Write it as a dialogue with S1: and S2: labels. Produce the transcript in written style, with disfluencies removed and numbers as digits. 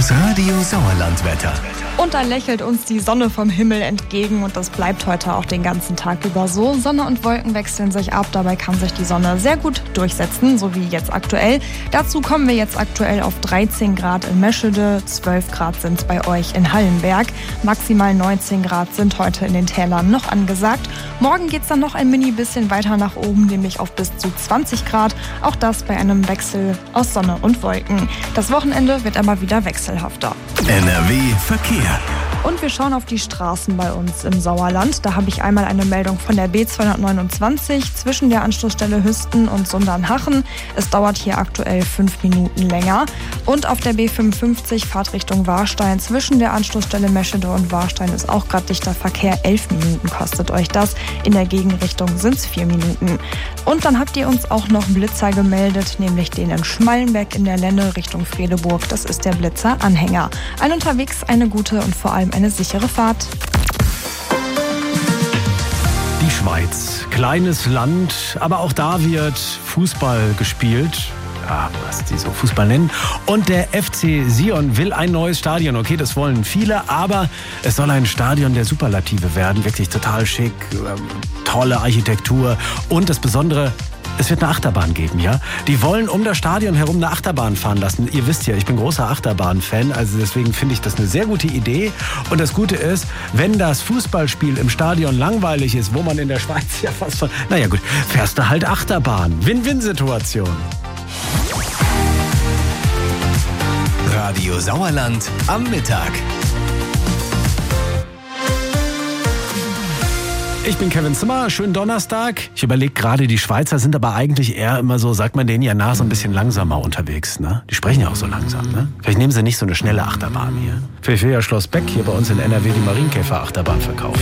S1: Das Radio Sauerland-Wetter.
S2: Und da lächelt uns die Sonne vom Himmel entgegen und das bleibt heute auch den ganzen Tag über so. Sonne und Wolken wechseln sich ab, dabei kann sich die Sonne sehr gut durchsetzen, so wie jetzt aktuell. Dazu kommen wir jetzt aktuell auf 13 Grad in Meschede, 12 Grad sind es bei euch in Hallenberg. Maximal 19 Grad sind heute in den Tälern noch angesagt. Morgen geht es dann noch ein mini bisschen weiter nach oben, nämlich auf bis zu 20 Grad. Auch das bei einem Wechsel aus Sonne und Wolken. Das Wochenende wird aber wieder wechselhafter.
S1: NRW Verkehr.
S2: Und wir schauen auf die Straßen bei uns im Sauerland. Da habe ich einmal eine Meldung von der B229 zwischen der Anschlussstelle Hüsten und Sundernhachen. Es dauert hier aktuell 5 Minuten länger. Und auf der B55 Fahrtrichtung Warstein zwischen der Anschlussstelle Meschede und Warstein ist auch gerade dichter Verkehr. 11 Minuten kostet euch das. In der Gegenrichtung sind es 4 Minuten. Und dann habt ihr uns auch noch Blitzer gemeldet, nämlich den in Schmallenberg in der Lenne Richtung Fredeburg. Das ist der Blitzer-Anhänger. Unterwegs eine gute und vor allem eine sichere Fahrt.
S3: Die Schweiz, kleines Land, aber auch da wird Fußball gespielt. Ja, was die so Fußball nennen. Und der FC Sion will ein neues Stadion. Okay, das wollen viele, aber es soll ein Stadion der Superlative werden. Wirklich total schick, tolle Architektur und das Besondere, es wird eine Achterbahn geben, ja? Die wollen um das Stadion herum eine Achterbahn fahren lassen. Ihr wisst ja, ich bin großer Achterbahn-Fan, also deswegen finde ich das eine sehr gute Idee. Und das Gute ist, wenn das Fußballspiel im Stadion langweilig ist, wo man in der Schweiz ja fast von... Naja gut, fährst du halt Achterbahn. Win-Win-Situation.
S1: Radio Sauerland am Mittag.
S3: Ich bin Kevin Zimmer, schönen Donnerstag. Ich überlege gerade, die Schweizer sind aber eigentlich eher immer so, sagt man denen ja nach, so ein bisschen langsamer unterwegs. Ne? Die sprechen ja auch so langsam. Ne? Vielleicht nehmen sie nicht so eine schnelle Achterbahn hier. Vielleicht will ja Schloss Beck hier bei uns in NRW die Marienkäfer-Achterbahn verkaufen.